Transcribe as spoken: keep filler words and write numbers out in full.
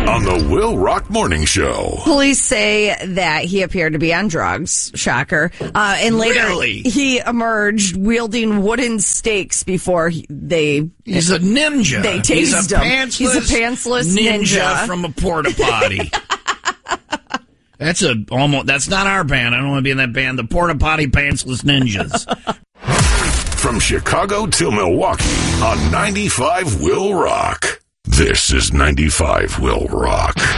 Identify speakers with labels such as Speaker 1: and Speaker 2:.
Speaker 1: on the Will Rock Morning Show.
Speaker 2: Police say that he appeared to be on drugs. Shocker. Uh, and later,
Speaker 3: Really?
Speaker 2: he emerged wielding wooden stakes before he, they...
Speaker 3: He's a ninja.
Speaker 2: They
Speaker 3: He's a
Speaker 2: tased him.
Speaker 3: pantsless,
Speaker 2: He's a pantsless
Speaker 3: ninja,
Speaker 2: ninja.
Speaker 3: from a porta potty. That's a almost. That's not our band. I don't want to be in that band. The Porta Potty Pantsless Ninjas.
Speaker 1: From Chicago to Milwaukee on ninety-five Will Rock. This is ninety-five Will Rock.